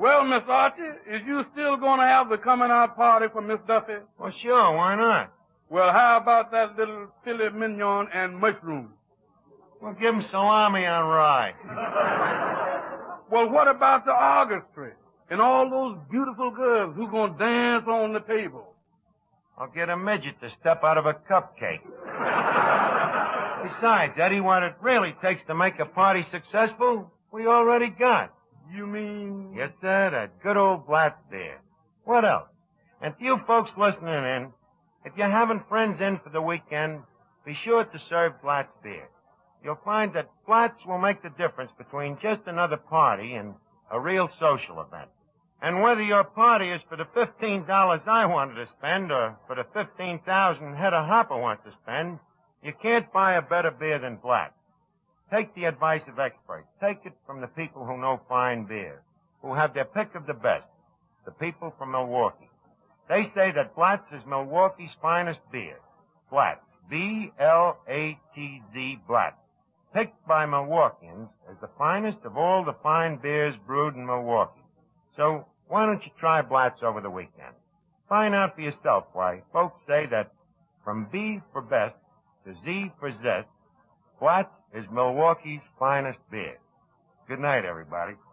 Well, Miss Archie, is you still going to have the coming out party for Miss Duffy? Well, sure, why not? Well, how about that little filet mignon and mushrooms? Well, give 'em salami on rye. Well, what about the orchestra and all those beautiful girls who going to dance on the table? I'll get a midget to step out of a cupcake. Besides, Eddie, what it really takes to make a party successful, we already got. You mean? Yes, sir, that good old Blatz beer. What else? And to you folks listening in, if you're having friends in for the weekend, be sure to serve Blatz beer. You'll find that Blatz will make the difference between just another party and a real social event. And whether your party is for the $15 I wanted to spend or for the 15,000 Hedda Hopper wants to spend, you can't buy a better beer than Blatz. Take the advice of experts. Take it from the people who know fine beer, who have their pick of the best, the people from Milwaukee. They say that Blatz is Milwaukee's finest beer. Blatz, B-L-A-T-Z, Blatz, picked by Milwaukeeans as the finest of all the fine beers brewed in Milwaukee. So why don't you try Blatz over the weekend? Find out for yourself why folks say that from B for best to Z for zest, Blatz is Milwaukee's finest beer. Good night, everybody.